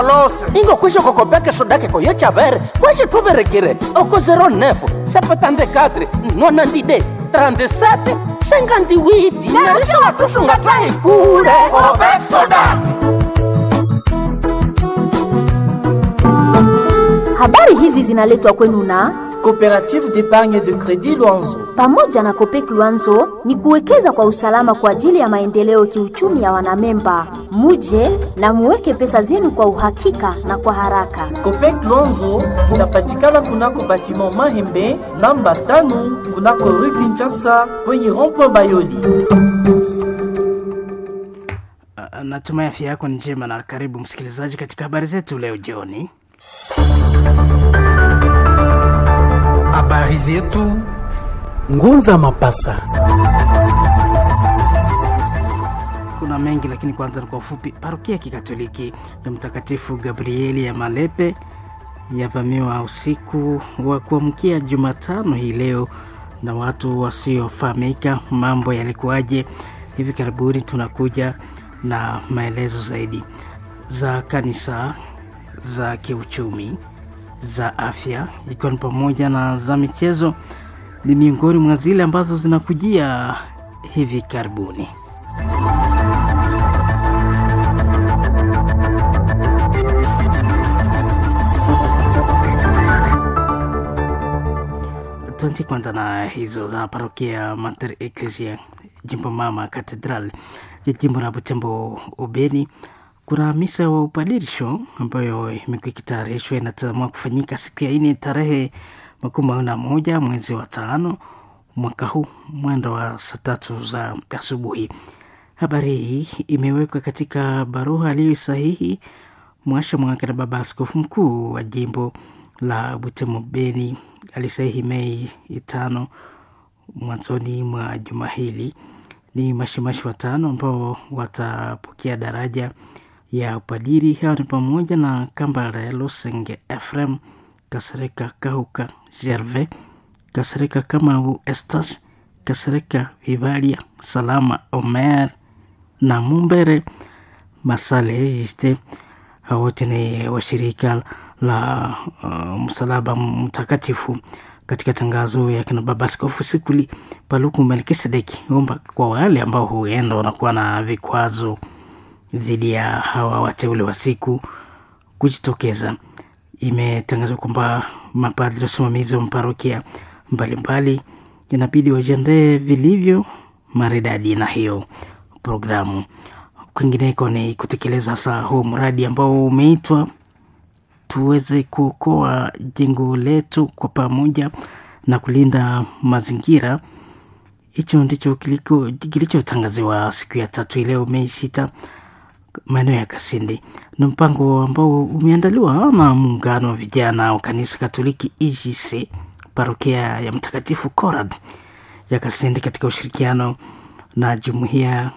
Lose. Ingo kwisho kokopeke shodake koye chabere. Kwisho tuberekire. Oko 09 74 nonandide 37 58. Narisho watusunga tahi kure. Kopek soda. Habari hizi zinaletwa kwenu na Coopérative d'épargne de crédit Luanzo. Pamoja na Copec Luanzo ni kuwekeza kwa usalama kwa ajili ya maendeleo kiuchumi ya wanamemba. Muje na muweke pesa zenu kwa uhakika na kwa haraka. Copec Luanzo inapatikana kunako batiment Mahembe namba 5 kunako rue Kinshasa kwenye rond-point Bayoli. Natumai afya yako ni njema na karibu msikilizaji katika habari zetu leo jioni. Habari zetu Ngunza Mapasa. Kuna mengi lakini kwanza kwa ufupi. Parokia Kikatoliki ya Mtakatifu Gabrieli ya Malepe yavamiwa usiku wa kuamkia Jumatano hii leo na watu wasiofahamika. Mambo yalikuwaje? Hivi karibuni tunakuja na maelezo zaidi. Za kanisa, za kiuchumi, za afya, ikiwa ni pamoja na za michezo, ni miongoni mwa zile ambazo zinakujia hivi karibuni. Tuanze kwanza na hizo za parokia Mater Ecclesia Jimbo Mama Cathedral ya jimbo la Butembo Ubeni. Kuna misa wa upadirisho ambayo imekuwa ikitayarishwa inatazamiwa kufanyika siku ya 4 tarehe 11 mwezi wa 5 mwaka huu mwendo wa saa 3 za asubuhi. Habari hii imewekwa katika barua aliyosahihi mwasha mwaka na baba askofu mkuu wa jimbo la Butembo Beni. Alisahihi Mei 5 mwanzoni mwa juma hili. Ni mashimashi watano ambao watapokea daraja ya upadiri. Hao ni pamoja na Kambale Losenge Ephraim, Kasereka Kahuka Gervais, Kasereka Kamau Estas, Kasereka Vivalia Salama Omer na Mumbere Masale Jiste. Hao wote ni washirika la msalaba mtakatifu. Katika tangazo ya kina baba askofu Sikuli Paluku Melkisedeki, omba kwa wale ambao huenda wanakuwa na vikwazo dhidi ya hawa wateule wa siku kujitokeza. Imetangazwa kwamba mapadri wasimamizi wa parokia mbalimbali inabidi wajiandae vilivyo maridadi na hiyo programu. Kwingineko ni kutekeleza saa huu mradi ambao umeitwa tuweze kuokoa jengo letu kwa pamoja na kulinda mazingira. Hicho ndicho kilichotangaziwa siku ya 3 leo Mei 6 maeneo ya Kasindi. Ni mpango ambao umeandaliwa na muungano wa vijana wa kanisa Katoliki EGC parokia ya Mtakatifu Conrad ya Kasindi katika ushirikiano na jumuiya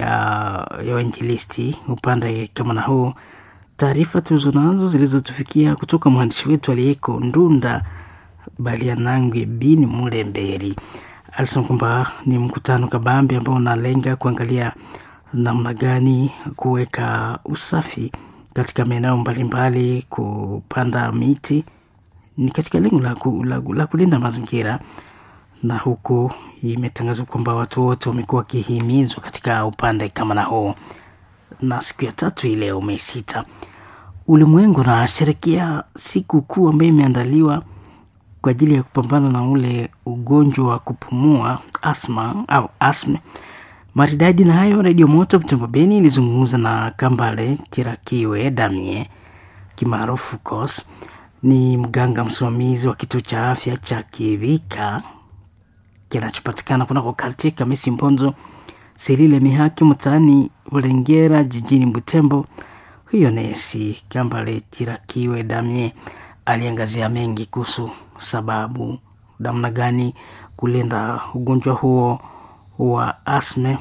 ya Wainjilisti upande kama na huu. Taarifa tulizonazo zilizotufikia kutoka mwandishi wetu aliyeko Ndunda Balianangwe Bini Mulemberi alisema kwamba ni mkutano kabambi ambao unalenga kuangalia namna gani kuweka usafi katika maeneo mbalimbali, kupanda miti, ni katika lengo la kulinda mazingira. Na huku imetangazwa kwamba watu wote wamekuwa wakihimizwa katika upande kama na huo. Na siku ya 3 ile Mei 6 ulimwengu unasherehekea siku kuu ambayo imeandaliwa kwa ajili ya kupambana na ule ugonjwa wa kupumua asma au asthma. Maridadi na hayo, Radio Moto Butembo Beni ilizungumza na Kambale Tirakiwe Damie kimaarufu Kos. Ni mganga msimamizi wa kituo cha afya cha Kivika kinachopatikana kunako kartie Kamesi Mbonzo Silile Mihaki mtaani Ulengera jijini Butembo. Huyo nesi Kambale Tirakiwe Damie aliangazia mengi kuhusu sababu namna gani kulinda ugonjwa huo wa asme.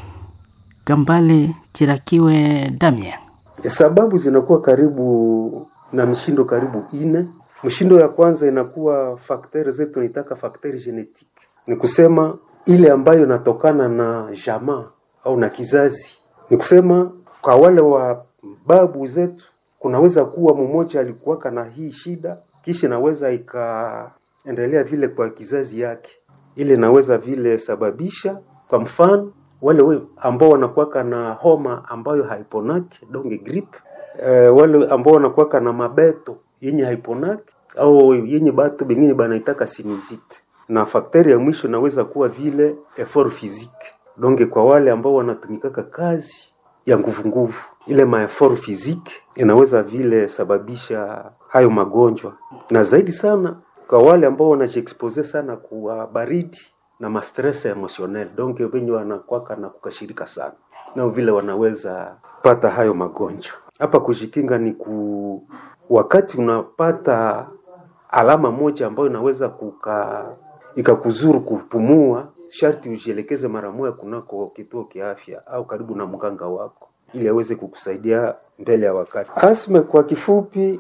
Kambale Tirakiwe Damie: sababu zinakuwa karibu na mshindo karibu 4. Mshindo ya kwanza inakuwa fakteri zetu nitaka fakteri genetic. Ni kusema ile ambayo inatokana na jamaa au na kizazi. Ni kusema kwa wale wa babu zetu kunaweza kuwa mmoja alikuwa na hii shida, kisha naweza ikaendelea vile kwa kizazi yake. Ile naweza vile sababisha, kwa mfano wale ambao wanakuwa na homa ambayo haiponaki, donge grip, wale ambao wanakuwa na mabeto yenye haiponaki au yenye batu bengine banaitaka sinizite. Na fakteri ya mwisho naweza kuwa vile effort physique, donge kwa wale ambao wanatumikaka kazi ya nguvu, ile ma effort physique inaweza vile sababisha hayo magonjwa. Na zaidi sana kwa wale ambao wanajiexpose sana kwa baridi na ma stress emotionnel, donc wenye wanakuwa na kukashirika sana, na vile wanaweza pata hayo magonjwa. Hapa kujikinga ni wakati unapata alama moja ambayo inaweza ikakuzuru kupumua, sharti ujielekeze mara moja kunako kituo cha afya au karibu na mganga wako ili aweze kukusaidia mbele ya wakati. Asma kwa kifupi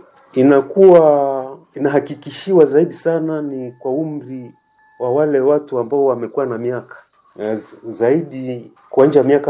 inahakikishiwa zaidi sana ni kwa umri wa wale watu ambao wamekuwa na miaka zaidi kuanzia miaka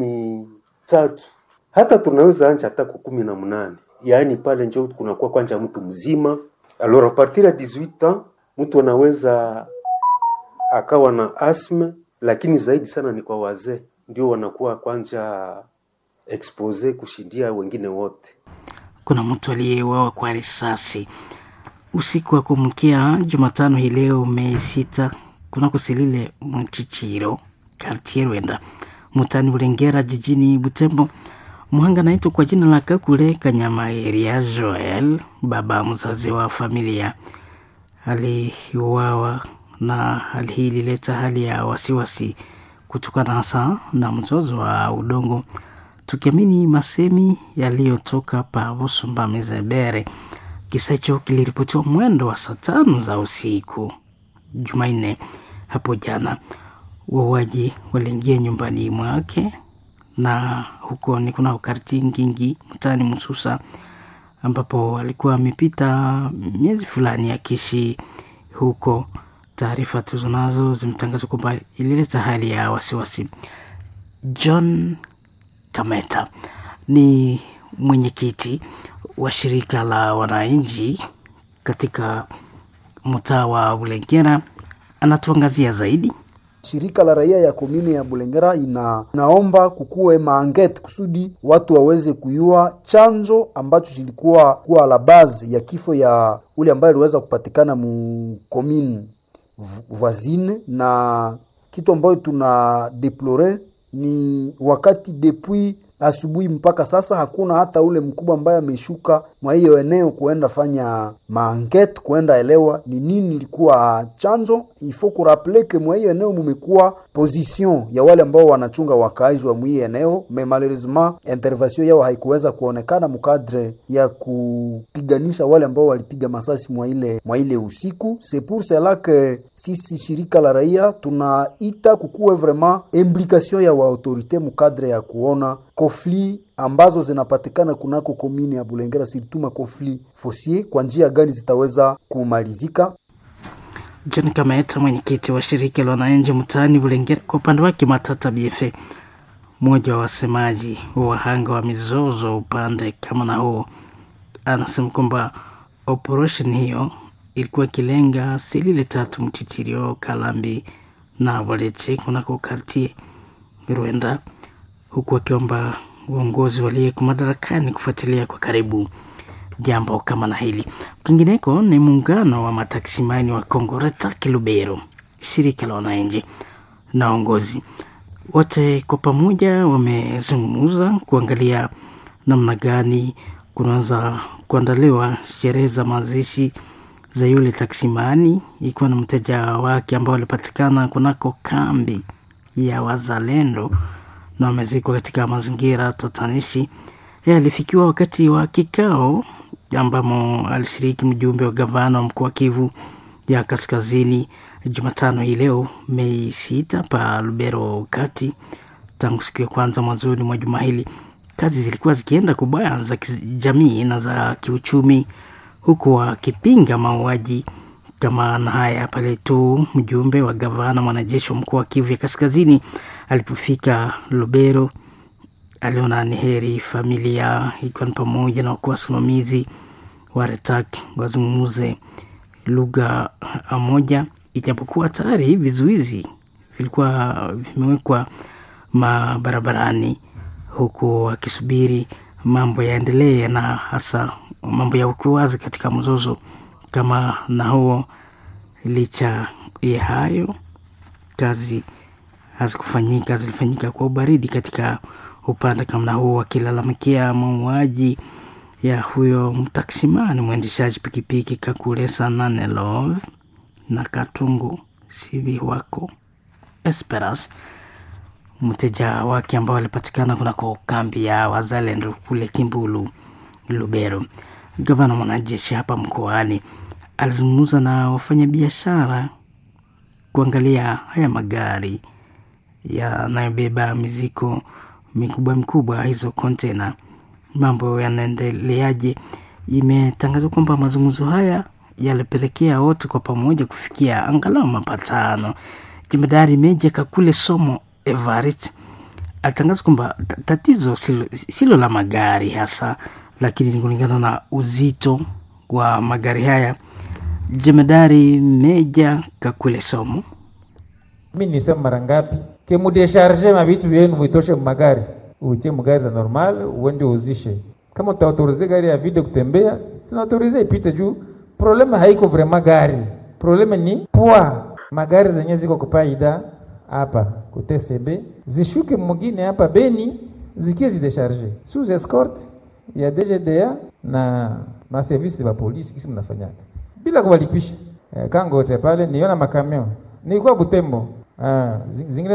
13, hata tunaweza anja hata 18. Yaani pale njoo kunakuwa kwanza mtu mzima. Alors à partir ya 18 ans mtu anaweza akawa na asma, lakini zaidi sana ni kwa wazee ndio wanakuwa kwanza expose kushindia wengine wote. Kuna mtu aliyeuawa kwa risasi usiku wa kuamkia Jumatano hii leo Mei 6 kunako Silile Mchichiro quartier Rwenda mutani Bulengera jijini Butembo. Muhanga anaitwa kwa jina la Kakule Kanyamaeria Joel, baba mzazi wa familia, aliuawa, na hali hii ilileta hali ya wasiwasi kutokana hasa na mzozo wa udongo, tukiamini masemi yaliyotoka pa Busumba Mizebere. Kisa hicho kiliripotiwa mwendo wa saa 5 za usiku Jumanne hapo jana. Wauaji waliingia nyumbani mwake, na huko ni kuna ukarti Ngingi mtani Mususa, ambapo alikuwa amepita miezi fulani akiishi huko. Taarifa tuzonazo zimetangaza kwamba ilileta hali ya wasiwasi. John Kameta ni mwenyekiti wa shirika la wananchi katika mtaa wa Bulengera, anatuangazia zaidi. Shirika la raia ya komune ya Bulengera inaomba kukuwe maangete kusudi watu waweze kujua chanzo ambacho kilikuwa kuwa la base ya kifo ya ule ambaye aliweza kupatikana mu commune voisine. Na kitu ambayo tuna deplore ni wakati depuis asubuhi mpaka sasa hakuna hata ule mkubwa ambaye ameshuka mwa hiyo eneo kuenda fanya maangete, kuenda elewa ni nini ilikuwa chanzo. Ifo kurapeleke mwa hiyo eneo mumekuwa position ya wale ambao wanachunga wakaaji wa mwi eneo, mais malheureusement intervention yao haikuweza kuonekana mukadre ya kupiganisha wale ambao walipiga masasi mwa ile usiku. C'est pour cela que sisi shirika la raia tunaita kukuwe vraiment implication ya autorite mukadre ya kuona conflit ambazo zinapatikana kunako komini ya Bulengera, surtout conflit foncier, kwa njia gani zitaweza kumalizika. John Kameta, mwenyekiti wa shirika la wananchi mtaani Bulengera, kwa upande wake Matata BFA, mmoja wa wasemaji wa wahanga wa mizozo upande kama na huo, anasema kwamba operation hiyo ilikuwa kilenga Silile 3 Mtitirio, Kalambi na Boleche kunako quartier Rwenda, huku akiomba uongozi waliyeko madarakani kufuatilia kwa karibu jambo kama na hili. Kingineko ni muungano wa mataksimani wa Kongo Retaki Lubero, shirika la wananchi na uongozi wote kwa pamoja wamezungumza kuangalia namna gani kunaanza kuandaliwa sherehe za mazishi za yule taksimani, ikiwa na mteja wake ambao alipatikana kunako kambi ya wazalendo na wamezikwa katika mazingira tatanishi. Alifikiwa wakati wa kikao ambamo alishiriki mjumbe wa gavana wa mkoa wa Kivu ya Kaskazini Jumatano hii leo Mei 6 pa Lubero kati. Tangu siku ya kwanza mwanzoni mwa juma hili kazi zilikuwa zikienda kubaya za kijamii na za kiuchumi, huku wakipinga mauaji kama na haya pale tu mjumbe wa gavana mwanajeshi wa mkoa wa Kivu ya Kaskazini alipofika Lubero aliona ni heri familia ikiwa ni pamoja na wasimamizi wa RETAC wazungumuze lugha moja, ijapokuwa tayari vizuizi vilikuwa vimewekwa barabarani, huku wakisubiri mambo yaendelee, na hasa mambo ya uwazi katika mzozo kama na huo. Licha ya hayo, kazi hazikufanyika, zilifanyika kwa ubaridi katika upande kama huo, wakilalamikia mauaji ya huyo mtaksimani mwendeshaji pikipiki Kakule Sanane Love na Katungu Sivi wako Esperance, mteja wake ambao alipatikana kunako kambi ya wazalendo kule Kimbulu Lubero. Gavana mwanajeshi hapa mkoani alizungumza na wafanyabiashara kuangalia haya magari yanayobeba mizigo mikubwa, hizo kontena, mambo yanaendeleaje. Imetangazwa kwamba mazungumzo haya yalipelekea wote kwa pamoja kufikia angalau mapatano. Jemadari Meja Kakule Somo Evarist alitangaza kwamba tatizo silo la magari hasa, lakini kulingana na uzito wa magari haya. Jemadari Meja Kakule Somo: mimi nisema mara ngapi ke mudesharge mabitu yenu mwitoshe magari, uite magari za normal uende uzishe. Kama utaautorize gari ya vide kutembea, tunaautorize ipite juu. Problema haiko vraiment gari, problema ni poa. Magari zenye ziko kupaida hapa ku TCB zishuke mwingine hapa Beni zikie zidesharge sous escort ya DGDA na service ya polisi kisi mnafanyaka bila kuwalipisha. Kangote pale niona makameo nilikuwa Butembo, zingine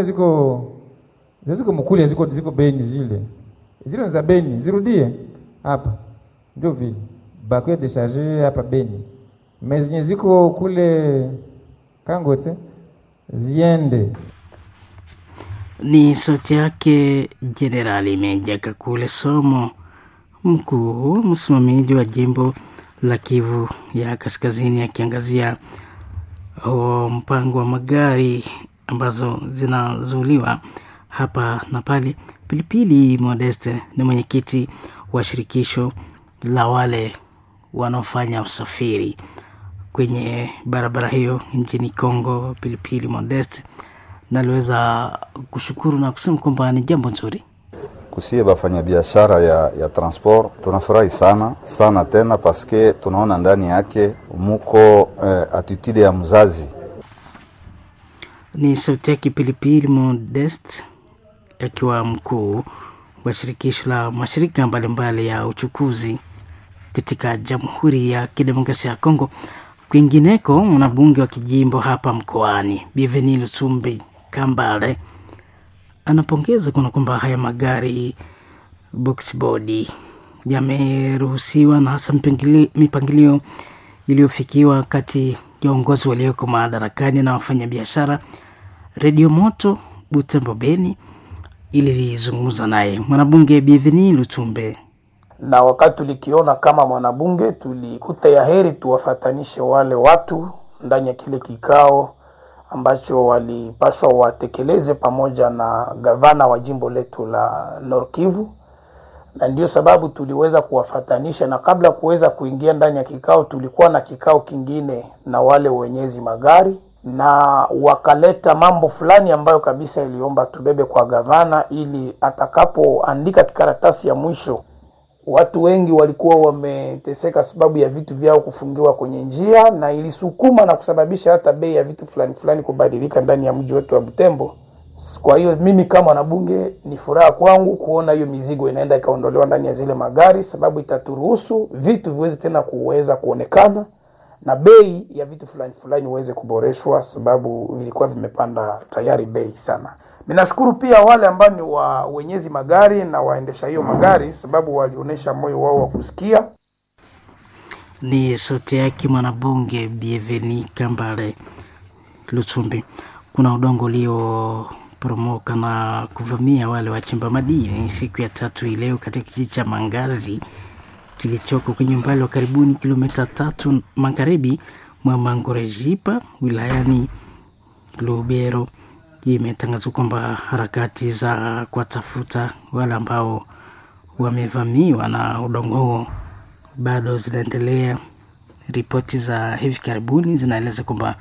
ziko mkuli, ziko Beni, zile za Beni zirudie hapa, ndio vile bakwe decharge hapa Beni, mezinye ziko kule Kangote ziende. Ni sauti yake Jenerali Meja Kakule Somo, mkuu msimamizi wa jimbo la Kivu ya Kaskazini, akiangazia mpango wa magari ambazo zinazuliwa hapa na pale. Pilipili Modeste ni mwenyekiti wa shirikisho la wale wanaofanya usafiri kwenye barabara hiyo nchini Kongo. Pilipili Modeste naliweza kushukuru na kusema kwamba ni jambo nzuri. Kusie bafanya biashara ya transport tunafurahi sana tena, paske tunaona ndani yake muko attitude ya mzazi. Ni sauti ya Pilipili Modeste akiwa mkuu wa shirikisho la mashirika mbalimbali ya uchukuzi katika Jamhuri ya Kidemokrasia ya Kongo. Kwingineko, mwanabunge wa kijimbo hapa mkoani Bienvenue Lutsumbi Kambale anapongeza kwamba haya magari box body yameruhusiwa, na hasa mipangilio iliyofikiwa kati ya uongozi walioko madarakani na wafanyabiashara. Radio Moto Butembo Beni ilizungumza naye mwanabunge Bienvenue Lutsumbi, na wakati tulikiona kama mwanabunge tulikuta ya heri tuwafatanishe wale watu ndani ya kile kikao ambacho walipaswa watekeleze pamoja na gavana wa jimbo letu la Nord Kivu, na ndio sababu tuliweza kuwafatanisha. Na kabla kuweza kuingia ndani ya kikao, tulikuwa na kikao kingine na wale wenyezi magari, na wakaleta mambo fulani ambayo kabisa iliomba tubebe kwa gavana, ili atakapoandika kikaratasi ya mwisho. Watu wengi walikuwa wameteseka sababu ya vitu vyao kufungiwa kwenye njia, na ilisukuma na kusababisha hata bei ya vitu fulani kubadilika ndani ya mji wetu wa Butembo. Kwa hiyo mimi kama mwanabunge ni furaha kwangu kuona hiyo mizigo inaenda ikaondolewa ndani ya zile magari, sababu itaturuhusu vitu viweze tena kuweza kuonekana na bei ya vitu fulani uweze kuboreshwa, sababu vilikuwa vimepanda tayari bei sana. Ninashukuru pia wale ambao ni wenyezi magari na waendesha hiyo magari, sababu walionyesha moyo wao wa kusikia. Ni sauti yake mwanabunge Bienvenue Kambale Lutsumbi. Kuna udongo ulioporomoka na kuvamia wale wachimba madini siku ya tatu leo katika kijiji cha Mangazi kilichoko kwenye umbali wa karibuni kilomita 3 magharibi mwa Mangorejipa wilayani Lubero. imetangaza kwamba harakati za kuwatafuta wale ambao wamevamiwa na udongo huo bado zinaendelea. Ripoti za hivi karibuni zinaeleza kwamba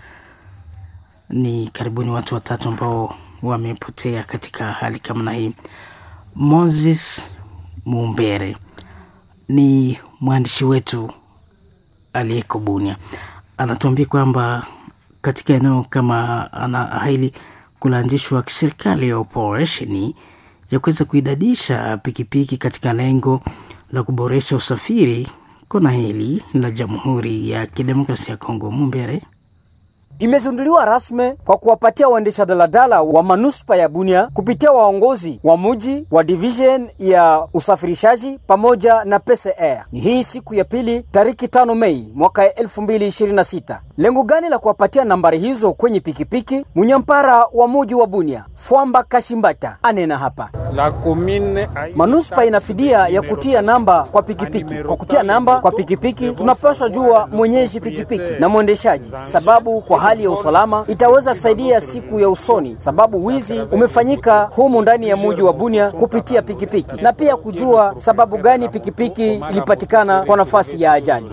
ni karibuni watu 3 ambao wamepotea katika hali kama hii. Moses Mumbere ni mwandishi wetu aliyeko Bunia, anatuambia kwamba katika eneo kama hili kulanzishwa serikali ya operesheni ya kuweza kuidadisha pikipiki katika lengo la kuboresha usafiri kona hili la Jamhuri ya Kidemokrasia ya Kongo. Mumbere imezinduliwa rasmi kwa kuwapatia waendesha daladala wa manuspa ya Bunia kupitia waongozi wa mji wa division ya usafirishaji pamoja na PCR. Ni hii siku ya pili tariki 5 Mei mwaka 2026. Lengo gani la kuwapatia nambari hizo kwenye pikipiki? Munyampara wa mji wa Bunia Fwamba Kashimbata anena hapa. Manuspa inafidia ya kutia namba kwa pikipiki. Kwa kutia namba kwa pikipiki tunapaswa jua mwenyeji pikipiki na mwendeshaji, sababu kwa hali ya usalama itaweza saidia siku ya usoni, sababu wizi umefanyika humu ndani ya mji wa Bunia kupitia pikipiki, na pia kujua sababu gani pikipiki ilipatikana kwa nafasi ya ajali.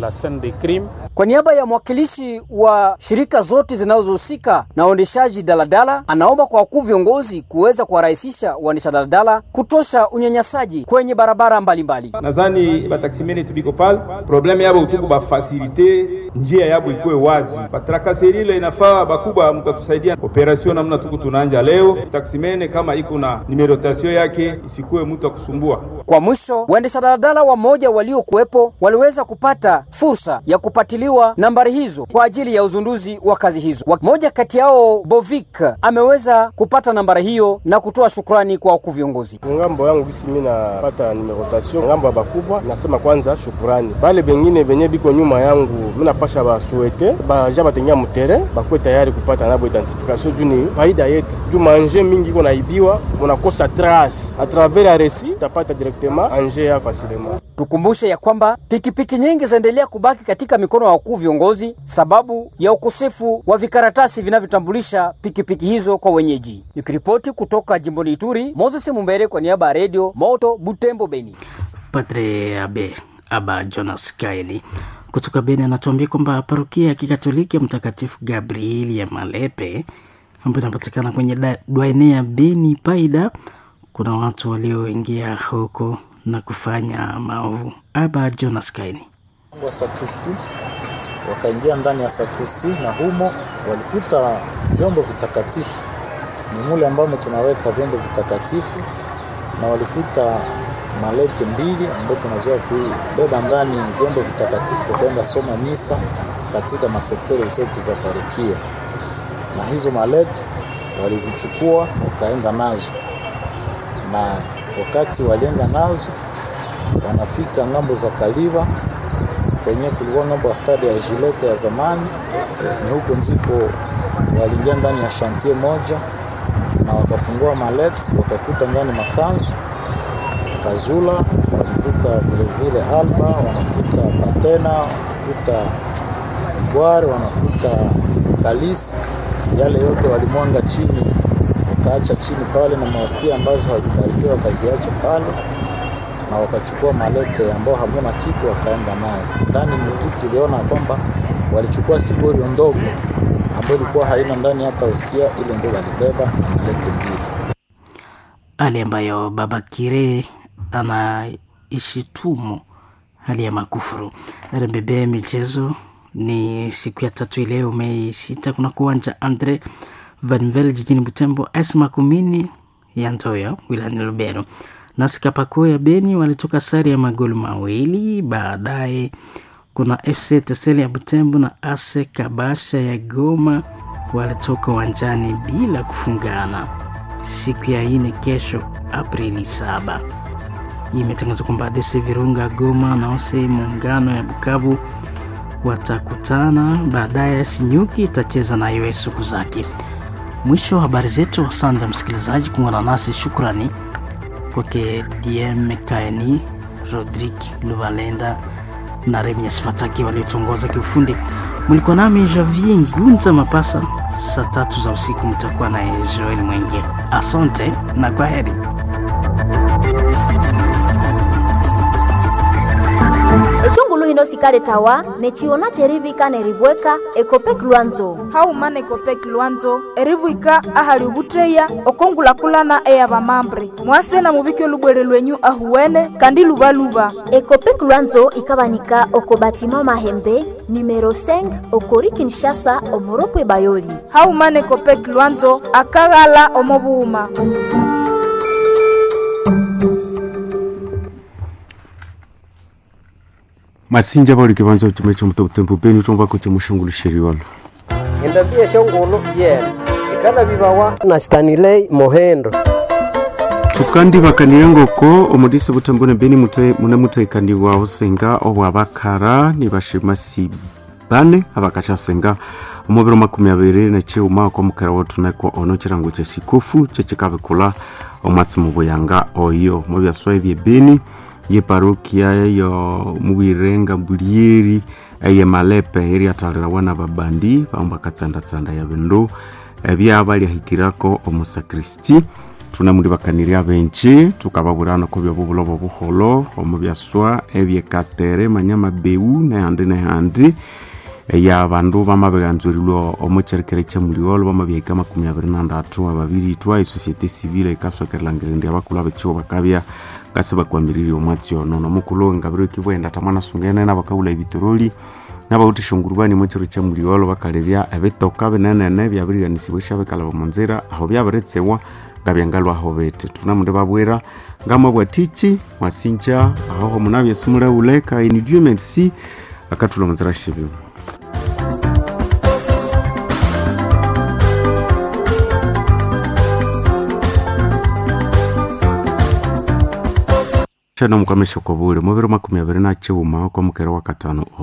Kwa niaba ya mwakilishi wa shirika zote zinazohusika na uendeshaji daladala, anaomba kwa wakuu viongozi kuweza kuwarahisisha waendesha daladala kutosha unyanyasaji kwenye barabara mbalimbali. Nadhani bataksimeni tubiko pale problème yabo utuku ba facilité njia yabo ikuwe wazi. Batrakaseri ile inafaa bakubwa mtatusaidia operation namna tuku tunanja leo. Taksimene kama iko na numerotation yake isikuwe mtu akusumbua. Kwa mwisho, waendesha daladala wamoja waliokuwepo waliweza kupata fursa ya kupatiliwa nambari hizo kwa ajili ya uzunduzi wa kazi hizo. Mmoja kati yao Bovik ameweza kupata nambari hiyo na kutoa shukrani kwa wakuu viongozi. Ngambo yangu bisi mimi napata numerotation ngambo bakubwa, nasema kwanza shukrani. Bale bengine benye biko nyuma yangu mimi napasha basuete baja tenya mutere bakwe tayari kupata nabo identification juni faida yetu. Juma anje mingi iko naibiwa, unakosa trace à travers la récit tapata directement anje ya facilement. Tukumbushe ya kwamba pikipiki nyingi zaendelea kubaki katika mikono ya wakuu viongozi sababu ya ukosefu wa vikaratasi vinavyotambulisha pikipiki hizo kwa wenyeji. Nikiripoti kutoka jimboni Ituri, Moses Mumbere kwa niaba ya Radio Moto Butembo Beni. Padre Aba Jonas Kaini kutoka Beni anatuambia kwamba parokia ya Kikatoliki ya Mtakatifu Gabriel ya Malepe ambayo inapatikana kwenye Dwaine ya Beni Paida, kuna watu walioingia huko na kufanya maovu. Aba Jonas Kaini wa sakristi wakaingia ndani ya sakristi na humo walikuta vyombo vitakatifu. Ni mule ambamo tunaweka vyombo vitakatifu, na walikuta malete 2 ambayo tunazoea kubeba ndani vyombo vitakatifu kwenda soma misa katika masekteri zetu za parokia. Na hizo malete walizichukua wakaenda nazo, na wakati walienda nazo wanafika ngambo za Kaliba kwenye kulikuwa ngambo ya stadi ya Jilete ya zamani. Ni huko ndipo waliingia ndani ya shantie moja na wakafungua malete, wakakuta ndani makanzu, kazula, wakakuta vile alba, wanakuta patena, wanakuta sibware, wanakuta kalisi. Yale yote walimwanga chini, wakaacha chini pale, na maostia ambazo hazibarikiwa wakaziacha pale, na wakachukua malete ambao hamuna kitu wakaenda nayo ndani. Mtu tuliona kwamba walichukua sibori ndogo ambayo ilikuwa haina ndani hata ostia, ile ndio walibeba malete 2. Hali ambayo Baba Kire anaishitumu hali ya makufuru. RMBB michezo ni siku ya 3 leo Mei 6 kuna kuwanja Andre Vanvel jijini Butembo. Esma Kumini ya Ntoya wilayani Lubero na Sikapako ya Beni walitoka sare ya magoli 2. Baadaye kuna FC Teseli ya Butembo na Ase Kabasha ya Goma walitoka uwanjani bila kufungana. Siku ya 4 kesho Aprili 7 imetangazwa kwamba DC Virunga Goma na Ose Muungano ya Bukavu watakutana. Baadaye Sinyuki itacheza na US Kuzaki. Mwisho wa habari zetu. Asante msikilizaji kuungana nasi. Shukrani kwake DM Kaini, Rodrigue Luvalenda na Remias Fataki waliotongoza kiufundi. Mlikuwa nami Javier Ngunza Mapasa. Saa 3 za usiku mtakuwa na Joel Mwenge. Asante na kwaheri. Eshungulu hino sikale tawa nechiona cherivika neribweka Ekopek Luanzo. Haumana Ekopek Luanzo eribwika ahali ubutreya okongula kulana eya bamambre. Mwase na mubike lubwere lwenyu ahuwene kandi lubaluba. Ekopek Luanzo ikabanika okobatima Mahembe numero 5 okori Kinshasa omoropwe Bayoli. Haumana Ekopek Luanzo akagala omobuuma. Masinja bali kibanza tumecho mtotempo beni tumba ko tumushungulu shiriwalo. Endabia shongolo shikana bibawa na Stanley Mohendo. Tukandi bakaniyango ko omudise butambone beni mute kandi wa osenga obwa bakara ni bashimasi bane abakacha senga omubiro 20 na cheuma ko mukara wotu nako ono chirango cha sikofu chechikabe kula omatsi mubuyanga oyo mubya swebye beni ye parokia yo mubirenga bulieri aye malepe eri atalera wana babandi bamba katsanda ya bendo ebya bali hikirako omusakristi tunamuri bakaniria benchi tukababurana ko byo bubulobo buholo omubyaswa ebye katere manyama beu na handi ya bandu bamabeganzurirwa omucherekere chemuliolo bamabyeka 23 ababiri twa societe civile ikaswakerangirindi abakula becho bakabya kasaba kwambiriri omwatsi ono nomukulu ngabiro kibwenda tamana sungene nabakaula ibitoroli nabawutishungurubani mwechero chemuliolo bakalebya ebetoka benene byabiriganisibwe shabekala bomonzera aho byabaretsewa ngabyangalwa aho bete tunamunde babwera ngama bwatichi mwasinja aho munabye simula uleka in Dieu merci akatula manzera shibi chana mkamesho kwa bure mubiro 20 na chuma kwa mukera wa 5